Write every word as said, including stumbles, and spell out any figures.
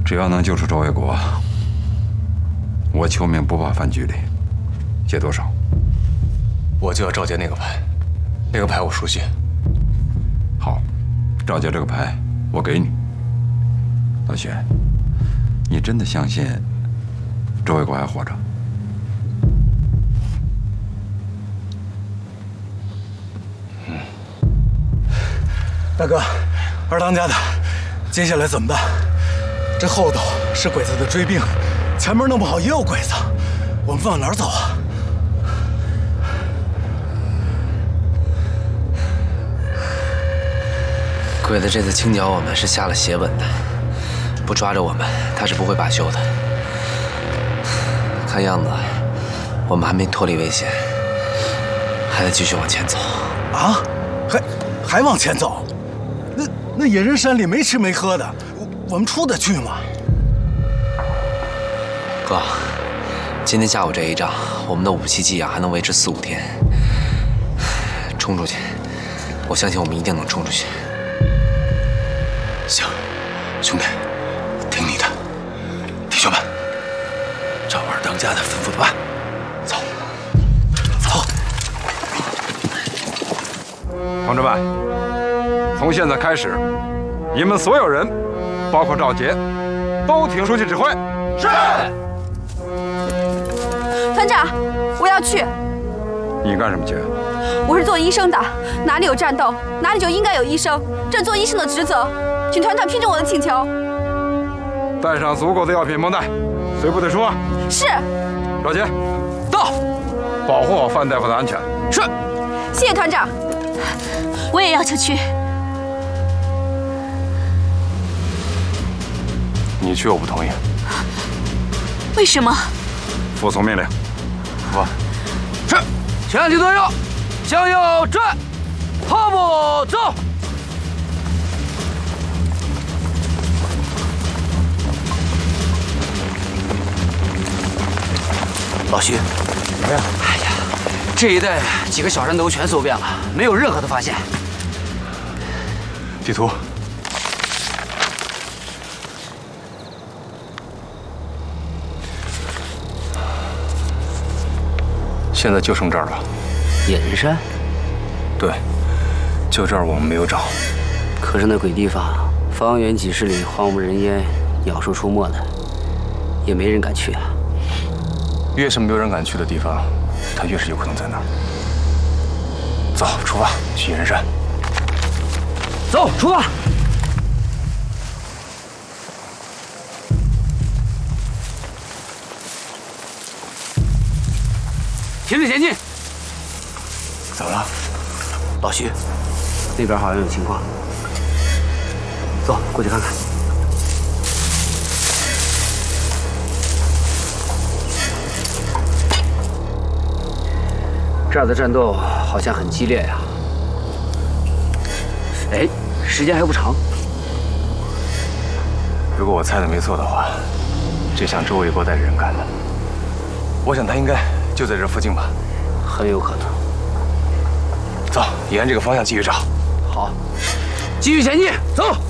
只要能救出周卫国，我邱明不怕犯局里。借多少？ 我就要赵杰那个牌，那个牌我熟悉。 好，赵杰这个牌我给你。老许，你真的相信周卫国还活着？ 嗯。大哥，二当家的，接下来怎么办？这后头是鬼子的追兵，前面弄不好也有鬼子，我们往哪儿走啊？ 鬼子这次清剿我们是下了血本的，不抓着我们，他是不会罢休的。看样子，我们还没脱离危险，还得继续往前走。 啊？还还往前走？那那野人山里没吃没喝的，我们出得去吗？ 哥，今天下午这一仗，我们的武器寄养还能维持四五天。冲出去，我相信我们一定能冲出去。 行，兄弟，听你的，弟兄们，照二当家的吩咐的办，走，走。 同志们，从现在开始，你们所有人，包括赵杰，都听书记指挥。是。 团长，我要去。 你干什么去？ 我是做医生的，哪里有战斗，哪里就应该有医生，这做医生的职责。请团长批准我的请求。 带上足够的药品绷带，随部队出发。 是。 赵杰， 到。 保护好范大夫的安全。 是。 谢谢团长。 我也要求去。 你去我不同意。 为什么？ 服从命令。 服。 是。全体队友，向右转，跑步走。 老徐，怎么样？哎呀，这一带几个小山头全搜遍了，没有任何的发现。 地图。现在就剩这儿了。 野人山？ 对，就这儿我们没有找。 可是那鬼地方，方圆几十里荒无人烟，鸟兽出没的，也没人敢去啊。 越是没有人敢去的地方，他越是有可能在那儿。走，出发，去野人山。 走，出发。停止前进。 怎么了？ 老徐，那边好像有情况。走，过去看看。这儿的战斗好像很激烈呀。哎，时间还不长。 如果我猜的没错的话，这像周卫国带着人干的。我想他应该就在这附近吧。 很有可能。 走，沿这个方向继续找。 好，继续前进，走。